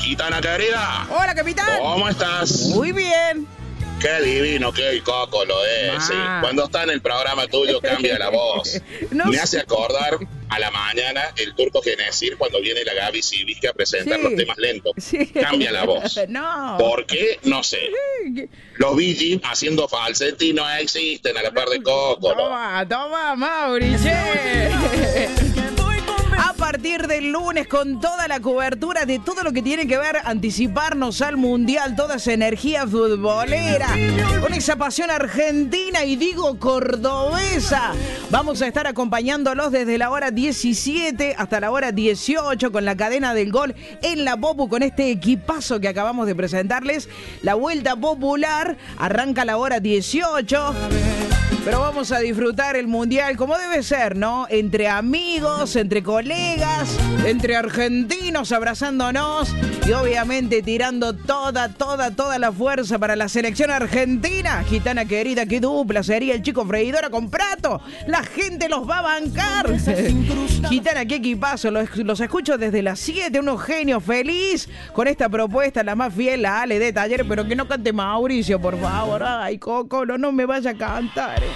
Gitana querida. Hola, capitán. ¿Cómo estás? Muy bien. Qué divino que el Coco lo es. Sí. Cuando está en el programa tuyo cambia la voz. Me hace acordar a la mañana el Turco Genesir cuando viene la Gaby Civica a presentar los temas lentos. Cambia la voz. No. ¿Por qué? No sé. Los Bee Gees haciendo falsetti no existen a la par de Coco. Toma, Mauricio. A partir del lunes, con toda la cobertura de todo lo que tiene que ver, anticiparnos al Mundial, toda esa energía futbolera, con esa pasión argentina y digo cordobesa. Vamos a estar acompañándolos desde la hora 17 hasta la hora 18 con la cadena del gol en la Popu, con este equipazo que acabamos de presentarles. La vuelta popular arranca a la hora 18. Pero vamos a disfrutar el Mundial como debe ser, ¿no? Entre amigos, entre colegas, entre argentinos abrazándonos y obviamente tirando toda la fuerza para la selección argentina. Gitana querida, qué dupla sería el Chico Freidora con Prato. La gente los va a bancar. Gitana, qué equipazo. Los escucho desde las 7, unos genios, feliz con esta propuesta, la más fiel, la Ale de Taller, pero que no cante Mauricio, por favor. Ay, Coco, no me vaya a cantar.